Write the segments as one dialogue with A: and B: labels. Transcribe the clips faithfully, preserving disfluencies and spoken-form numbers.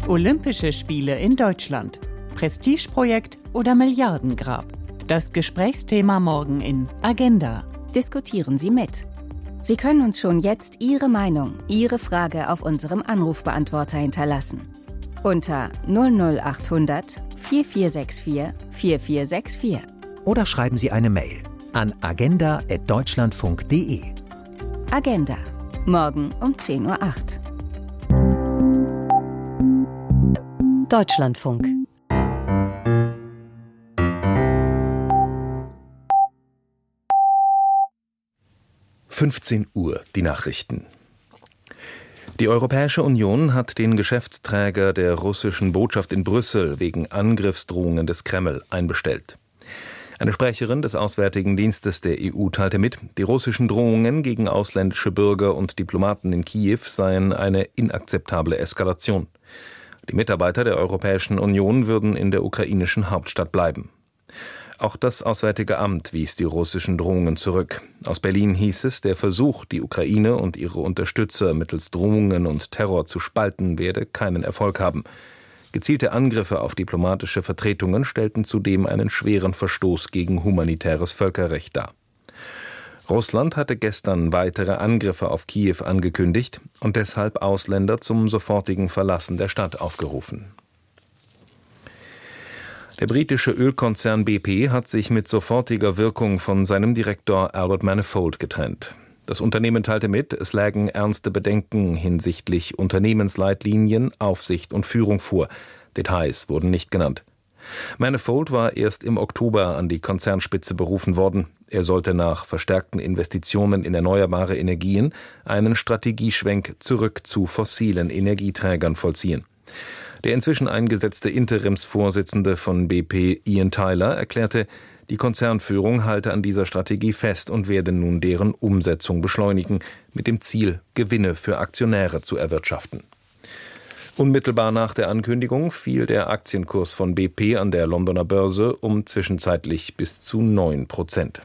A: Olympische Spiele in Deutschland. Prestigeprojekt oder Milliardengrab? Das Gesprächsthema morgen in Agenda.
B: Diskutieren Sie mit. Sie können uns schon jetzt Ihre Meinung, Ihre Frage auf unserem Anrufbeantworter hinterlassen. Unter null null achthundert vier vier sechs vier vier vier sechs vier.
C: Oder schreiben Sie eine Mail an agenda at deutschlandfunk punkt de.
B: Agenda. Morgen um zehn Uhr acht.
D: Deutschlandfunk.
E: fünfzehn Uhr, die Nachrichten. Die Europäische Union hat den Geschäftsträger der russischen Botschaft in Brüssel wegen Angriffsdrohungen des Kreml einbestellt. Eine Sprecherin des Auswärtigen Dienstes der E U teilte mit, die russischen Drohungen gegen ausländische Bürger und Diplomaten in Kiew seien eine inakzeptable Eskalation. Die Mitarbeiter der Europäischen Union würden in der ukrainischen Hauptstadt bleiben. Auch das Auswärtige Amt wies die russischen Drohungen zurück. Aus Berlin hieß es, der Versuch, die Ukraine und ihre Unterstützer mittels Drohungen und Terror zu spalten, werde keinen Erfolg haben. Gezielte Angriffe auf diplomatische Vertretungen stellten zudem einen schweren Verstoß gegen humanitäres Völkerrecht dar. Russland hatte gestern weitere Angriffe auf Kiew angekündigt und deshalb Ausländer zum sofortigen Verlassen der Stadt aufgerufen. Der britische Ölkonzern B P hat sich mit sofortiger Wirkung von seinem Direktor Albert Manifold getrennt. Das Unternehmen teilte mit, es lägen ernste Bedenken hinsichtlich Unternehmensleitlinien, Aufsicht und Führung vor. Details wurden nicht genannt. Manifold war erst im Oktober an die Konzernspitze berufen worden. Er sollte nach verstärkten Investitionen in erneuerbare Energien einen Strategieschwenk zurück zu fossilen Energieträgern vollziehen. Der inzwischen eingesetzte Interimsvorsitzende von B P, Ian Tyler, erklärte, die Konzernführung halte an dieser Strategie fest und werde nun deren Umsetzung beschleunigen, mit dem Ziel, Gewinne für Aktionäre zu erwirtschaften. Unmittelbar nach der Ankündigung fiel der Aktienkurs von B P an der Londoner Börse um zwischenzeitlich bis zu neun Prozent.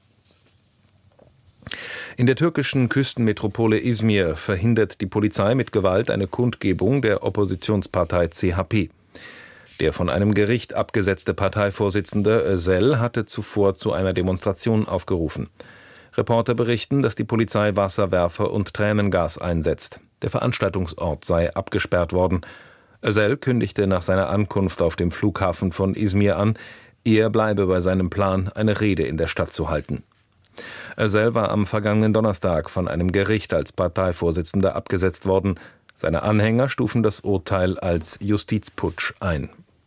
E: In der türkischen Küstenmetropole Izmir verhindert die Polizei mit Gewalt eine Kundgebung der Oppositionspartei C H P. Der von einem Gericht abgesetzte Parteivorsitzende Özel hatte zuvor zu einer Demonstration aufgerufen. Reporter berichten, dass die Polizei Wasserwerfer und Tränengas einsetzt. Der Veranstaltungsort sei abgesperrt worden. Özel kündigte nach seiner Ankunft auf dem Flughafen von Izmir an, er bleibe bei seinem Plan, eine Rede in der Stadt zu halten. Özel war am vergangenen Donnerstag von einem Gericht als Parteivorsitzender abgesetzt worden. Seine Anhänger stufen das Urteil als Justizputsch ein.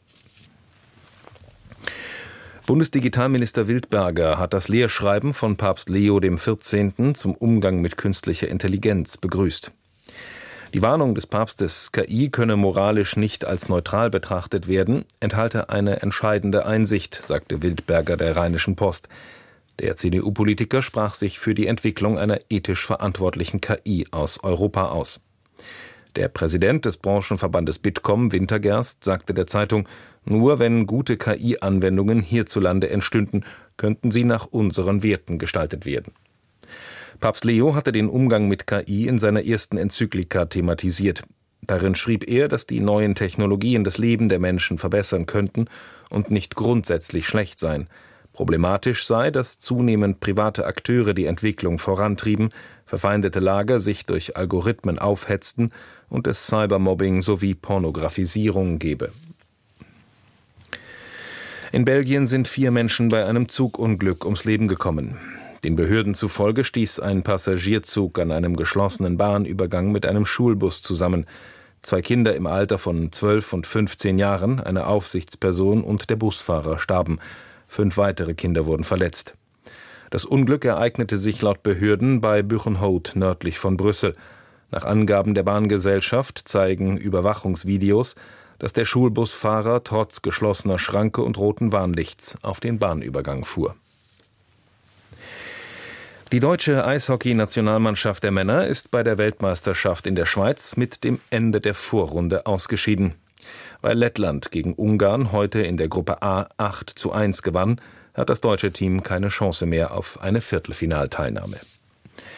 E: Bundesdigitalminister Wildberger hat das Lehrschreiben von Papst Leo der vierzehnte. Zum Umgang mit künstlicher Intelligenz begrüßt. Die Warnung des Papstes, K I könne moralisch nicht als neutral betrachtet werden, enthalte eine entscheidende Einsicht, sagte Wildberger der Rheinischen Post. Der C D U-Politiker sprach sich für die Entwicklung einer ethisch verantwortlichen K I aus Europa aus. Der Präsident des Branchenverbandes Bitkom, Wintergerst, sagte der Zeitung, nur wenn gute K I-Anwendungen hierzulande entstünden, könnten sie nach unseren Werten gestaltet werden. Papst Leo hatte den Umgang mit K I in seiner ersten Enzyklika thematisiert. Darin schrieb er, dass die neuen Technologien das Leben der Menschen verbessern könnten und nicht grundsätzlich schlecht seien. Problematisch sei, dass zunehmend private Akteure die Entwicklung vorantrieben, verfeindete Lager sich durch Algorithmen aufhetzten und es Cybermobbing sowie Pornografisierung gebe. In Belgien sind vier Menschen bei einem Zugunglück ums Leben gekommen. Den Behörden zufolge stieß ein Passagierzug an einem geschlossenen Bahnübergang mit einem Schulbus zusammen. Zwei Kinder im Alter von zwölf und fünfzehn Jahren, eine Aufsichtsperson und der Busfahrer starben. Fünf weitere Kinder wurden verletzt. Das Unglück ereignete sich laut Behörden bei Buchenhout nördlich von Brüssel. Nach Angaben der Bahngesellschaft zeigen Überwachungsvideos, dass der Schulbusfahrer trotz geschlossener Schranke und roten Warnlichts auf den Bahnübergang fuhr. Die deutsche Eishockey-Nationalmannschaft der Männer ist bei der Weltmeisterschaft in der Schweiz mit dem Ende der Vorrunde ausgeschieden. Weil Lettland gegen Ungarn heute in der Gruppe A acht zu eins gewann, hat das deutsche Team keine Chance mehr auf eine Viertelfinalteilnahme.